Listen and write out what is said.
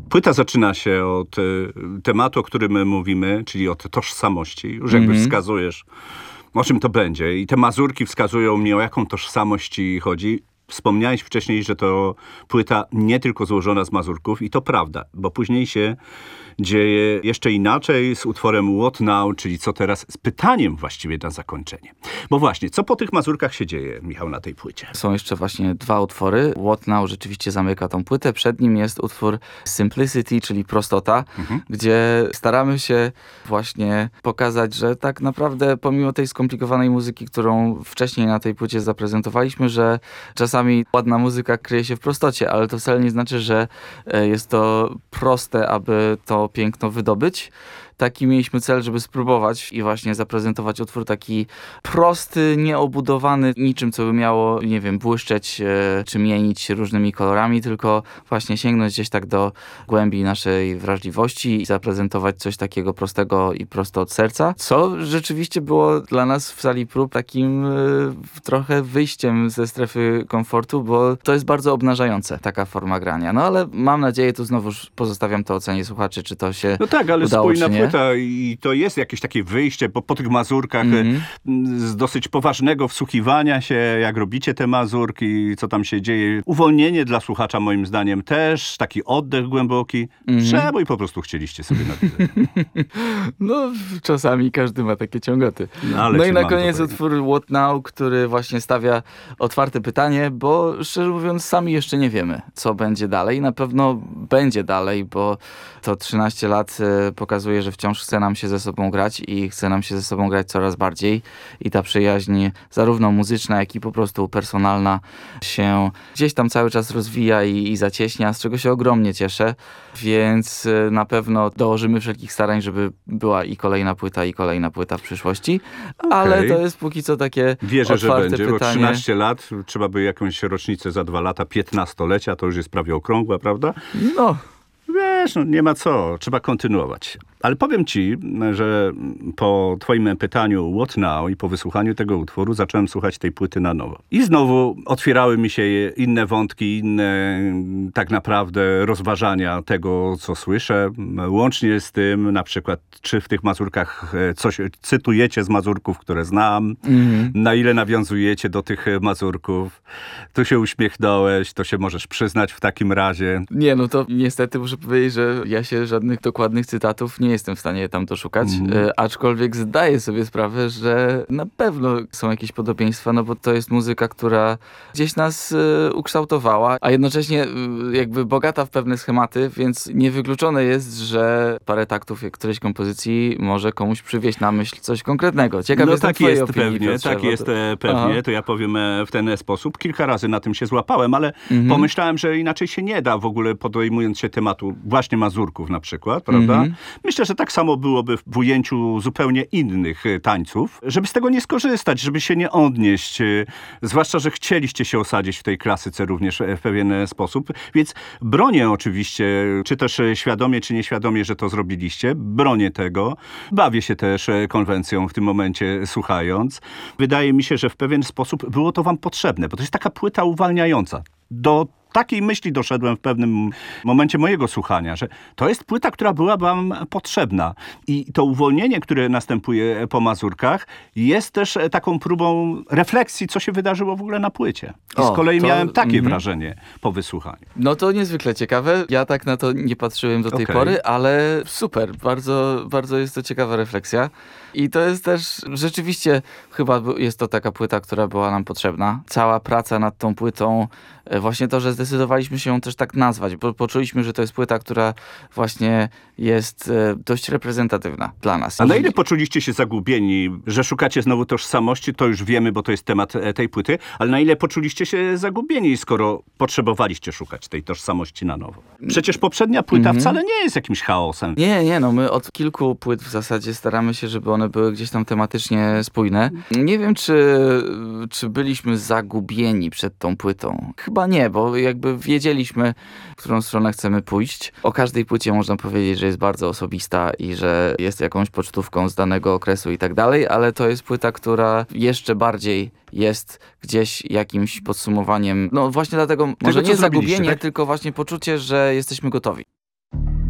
Płyta zaczyna się od tematu, o którym my mówimy, czyli od tożsamości. Już jakby wskazujesz, o czym to będzie. I te mazurki wskazują mi, o jaką tożsamość ci chodzi. Wspomniałeś wcześniej, że to płyta nie tylko złożona z mazurków i to prawda, bo później się dzieje jeszcze inaczej z utworem What Now, czyli co teraz, z pytaniem właściwie na zakończenie. Bo właśnie, co po tych mazurkach się dzieje, Michał, na tej płycie? Są jeszcze właśnie dwa utwory. What Now rzeczywiście zamyka tą płytę. Przed nim jest utwór Simplicity, czyli prostota, gdzie staramy się właśnie pokazać, że tak naprawdę pomimo tej skomplikowanej muzyki, którą wcześniej na tej płycie zaprezentowaliśmy, że czasami ładna muzyka kryje się w prostocie, ale to wcale nie znaczy, że jest to proste, aby to piękno wydobyć. Taki mieliśmy cel, żeby spróbować i właśnie zaprezentować utwór taki prosty, nieobudowany niczym, co by miało, nie wiem, błyszczeć czy mienić się różnymi kolorami, tylko właśnie sięgnąć gdzieś tak do głębi naszej wrażliwości i zaprezentować coś takiego prostego i prosto od serca, co rzeczywiście było dla nas w sali prób takim trochę wyjściem ze strefy komfortu, bo to jest bardzo obnażające, taka forma grania. No ale mam nadzieję, tu znowuż pozostawiam to ocenie słuchaczy, czy to się No tak, ale udało, spójna czy nie. płyta i to jest jakieś takie wyjście po tych mazurkach z dosyć poważnego wsłuchiwania się, jak robicie te mazurki, co tam się dzieje. Uwolnienie dla słuchacza moim zdaniem też, taki oddech głęboki. Przebój po prostu chcieliście sobie napisać. No, czasami każdy ma takie ciągoty. Ale No i cię na mam koniec tutaj. utwór What Now, który właśnie stawia otwarte pytanie, bo szczerze mówiąc sami jeszcze nie wiemy, co będzie dalej. Na pewno będzie dalej, bo to 13 lat pokazuje, że wciąż chce nam się ze sobą grać i chce nam się ze sobą grać coraz bardziej. I ta przyjaźń zarówno muzyczna, jak i po prostu personalna się gdzieś tam cały czas rozwija i zacieśnia, z czego się ogromnie cieszę. Więc na pewno dołożymy wszelkich starań, żeby była i kolejna płyta w przyszłości. Ale to jest póki co takie Wierzę, że otwarte będzie, pytanie. bo 13 lat, trzeba by jakąś rocznicę za 2 lata, 15-lecia, to już jest prawie okrągła, prawda? No, Wiesz, no nie ma co, trzeba kontynuować. Ale powiem ci, że po twoim pytaniu What Now i po wysłuchaniu tego utworu zacząłem słuchać tej płyty na nowo. I znowu otwierały mi się inne wątki, inne tak naprawdę rozważania tego, co słyszę. Łącznie z tym, na przykład, czy w tych mazurkach coś cytujecie z mazurków, które znam, na ile nawiązujecie do tych mazurków. Tu się uśmiechnąłeś, to się możesz przyznać w takim razie. nie, no to niestety muszę powiedzieć, że ja się żadnych dokładnych cytatów nie jestem w stanie tam doszukać, aczkolwiek zdaję sobie sprawę, że na pewno są jakieś podobieństwa, no bo to jest muzyka, która gdzieś nas ukształtowała, a jednocześnie jakby bogata w pewne schematy, więc niewykluczone jest, że parę taktów którejś kompozycji może komuś przywieść na myśl coś konkretnego. Ciekaw No jestem tak twojej jest opinii, pewnie, Piotrze, tak bo jest to- pewnie, Aha. to ja powiem w ten sposób. Kilka razy na tym się złapałem, ale pomyślałem, że inaczej się nie da w ogóle podejmując się tematu właśnie mazurków na przykład, prawda? Myślę, że tak samo byłoby w ujęciu zupełnie innych tańców, żeby z tego nie skorzystać, żeby się nie odnieść, zwłaszcza, że chcieliście się osadzić w tej klasyce również w pewien sposób, więc bronię oczywiście, czy też świadomie, czy nieświadomie, że to zrobiliście, bronię tego, bawię się też konwencją w tym momencie słuchając. Wydaje mi się, że w pewien sposób było to wam potrzebne, bo to jest taka płyta uwalniająca. Do takiej myśli doszedłem w pewnym momencie mojego słuchania, że to jest płyta, która była wam potrzebna. I to uwolnienie, które następuje po mazurkach, jest też taką próbą refleksji, co się wydarzyło w ogóle na płycie. I z kolei miałem takie wrażenie po wysłuchaniu. No to niezwykle ciekawe. Ja tak na to nie patrzyłem do tej Okej. pory, ale super. Bardzo, bardzo jest to ciekawa refleksja. I to jest też rzeczywiście, chyba jest to taka płyta, która była nam potrzebna. Cała praca nad tą płytą, właśnie to, że zdecydowaliśmy się ją też tak nazwać, bo poczuliśmy, że to jest płyta, która właśnie jest dość reprezentatywna dla nas. A na ile poczuliście się zagubieni, że szukacie znowu tożsamości, to już wiemy, bo to jest temat tej płyty, ale na ile poczuliście się zagubieni, skoro potrzebowaliście szukać tej tożsamości na nowo? Przecież poprzednia płyta wcale nie jest jakimś chaosem. Nie, no my od kilku płyt w zasadzie staramy się, żeby one były gdzieś tam tematycznie spójne. Nie wiem, czy byliśmy zagubieni przed tą płytą. Chyba nie, bo jakby wiedzieliśmy, w którą stronę chcemy pójść. O każdej płycie można powiedzieć, że jest bardzo osobista i że jest jakąś pocztówką z danego okresu i tak dalej, ale to jest płyta, która jeszcze bardziej jest gdzieś jakimś podsumowaniem. No właśnie dlatego może co nie zrobiliście, zagubienie, tak? tylko właśnie poczucie, że jesteśmy gotowi.